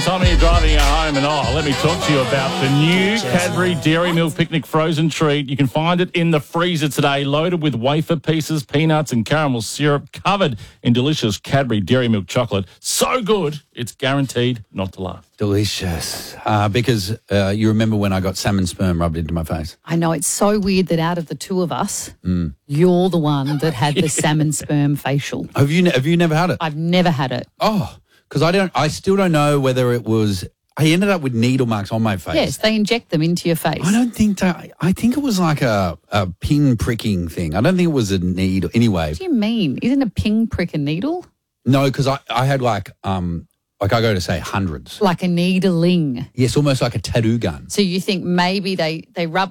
Time you're driving home and let me talk to you about the new Cadbury Dairy Milk Picnic frozen treat. You can find it in the freezer today, loaded with wafer pieces, peanuts and caramel syrup, covered in delicious Cadbury Dairy Milk chocolate. So good, it's guaranteed not to laugh. Delicious. Because you remember when I got salmon sperm rubbed into my face? I know, it's so weird that out of the two of us, you're the one that had the salmon sperm facial. Have you never had it? I've never had it. Oh, because I still don't know whether it was. I ended up with needle marks on my face. Yes, they inject them into your face. I don't think that. I think it was like a pin pricking thing. I don't think it was a needle. Anyway. What do you mean? Isn't a pin prick a needle? No, because I had like I go to say hundreds. Like a needling. Yes, almost like a tattoo gun. So you think maybe they rub